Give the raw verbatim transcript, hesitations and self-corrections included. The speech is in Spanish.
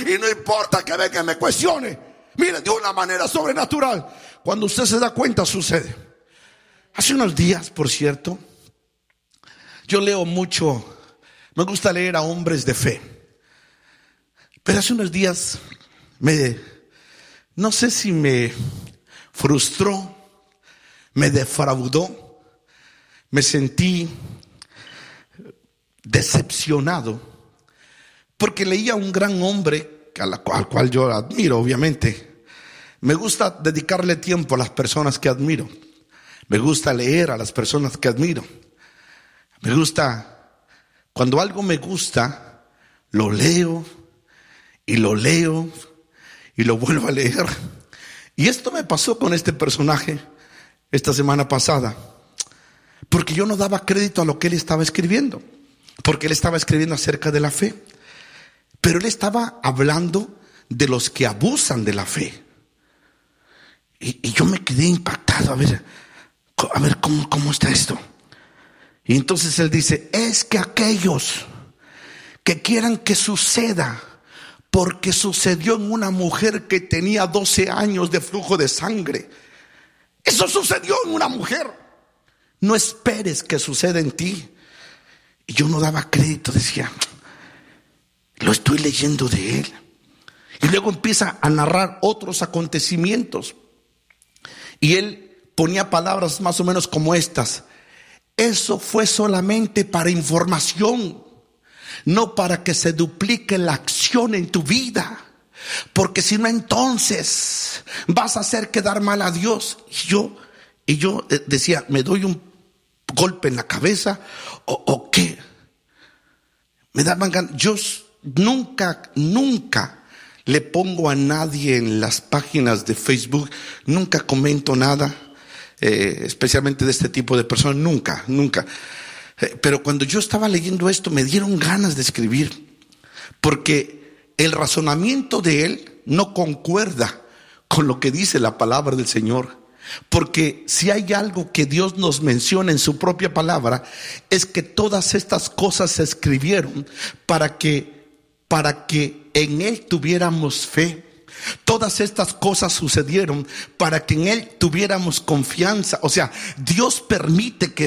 y no importa que venga y me cuestione. Mire, de una manera sobrenatural, cuando usted se da cuenta, sucede. Hace unos días, por cierto, yo leo mucho, me gusta leer a hombres de fe. Pero hace unos días, me, no sé si me frustró, me defraudó, me sentí decepcionado, porque leía a un gran hombre al cual yo admiro, obviamente. Me gusta dedicarle tiempo a las personas que admiro. Me gusta leer a las personas que admiro. Me gusta, cuando algo me gusta, lo leo y lo leo y lo vuelvo a leer. Y esto me pasó con este personaje esta semana pasada, porque yo no daba crédito a lo que él estaba escribiendo, porque él estaba escribiendo acerca de la fe, pero él estaba hablando de los que abusan de la fe. Y, y yo me quedé impactado, a ver, a ver cómo, cómo está esto. Y entonces él dice, es que aquellos que quieran que suceda, porque sucedió en una mujer que tenía doce años de flujo de sangre. Eso sucedió en una mujer. No esperes que suceda en ti. Y yo no daba crédito, decía, lo estoy leyendo de él. Y luego empieza a narrar otros acontecimientos. Y él ponía palabras más o menos como estas. Eso fue solamente para información, no para que se duplique la acción en tu vida. Porque si no, entonces vas a hacer quedar mal a Dios. Y yo, y yo decía, ¿me doy un golpe en la cabeza o, o qué? Me daban ganas. Yo nunca, nunca le pongo a nadie en las páginas de Facebook, nunca comento nada, eh, especialmente de este tipo de personas, nunca, nunca. Eh, pero cuando yo estaba leyendo esto, me dieron ganas de escribir, porque el razonamiento de él no concuerda con lo que dice la palabra del Señor. Porque si hay algo que Dios nos menciona en su propia palabra, es que todas estas cosas se escribieron para que, para que en Él tuviéramos fe. Todas estas cosas sucedieron para que en Él tuviéramos confianza. O sea, Dios permite que